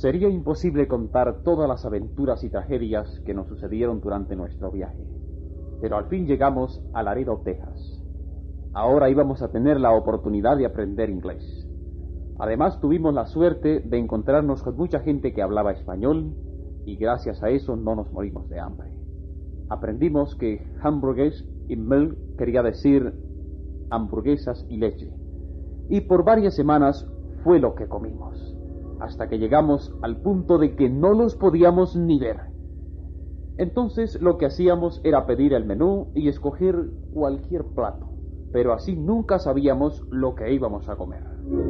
Sería imposible contar todas las aventuras y tragedias que nos sucedieron durante nuestro viaje, pero al fin llegamos a Laredo, Texas. Ahora íbamos a tener la oportunidad de aprender inglés. Además, tuvimos la suerte de encontrarnos con mucha gente que hablaba español y gracias a eso no nos morimos de hambre. Aprendimos que hamburgues y milk quería decir hamburguesas y leche. Y por varias semanas fue lo que comimos, hasta que llegamos al punto de que no los podíamos ni ver. Entonces lo que hacíamos era pedir el menú y escoger cualquier plato, pero así nunca sabíamos lo que íbamos a comer.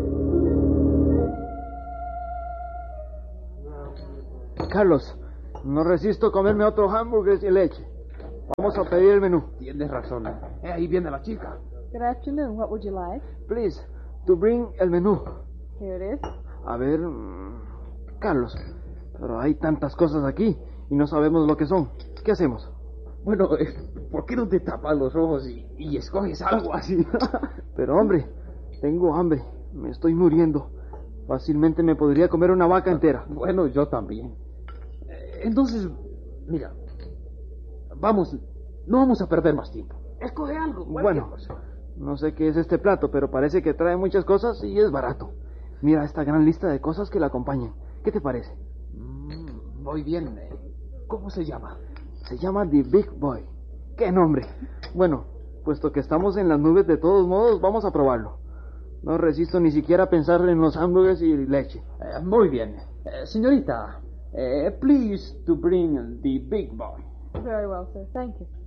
Carlos, no resisto comerme otro hamburgues y leche. Vamos a pedir el menú. Tienes razón. Ahí viene la chica. Good afternoon. What would you like? Please, to bring el menú. Here it is. A ver, Carlos, pero hay tantas cosas aquí y no sabemos lo que son. ¿Qué hacemos? Bueno, ¿por qué no te tapas los ojos y escoges algo así? Pero hombre, tengo hambre, me estoy muriendo. Fácilmente me podría comer una vaca entera. Bueno, yo también. Entonces, mira, no vamos a perder más tiempo. Escoge algo. Bueno, cosa. No sé qué es este plato, pero parece que trae muchas cosas y es barato. Mira esta gran lista de cosas que la acompañan. ¿Qué te parece? Muy bien. ¿Cómo se llama? Se llama The Big Boy. ¡Qué nombre! Bueno, puesto que estamos en las nubes de todos modos, vamos a probarlo. No resisto ni siquiera a pensar en los hamburgues y leche. Muy bien. Señorita, please to bring the Big Boy. Very well, sir. Thank you.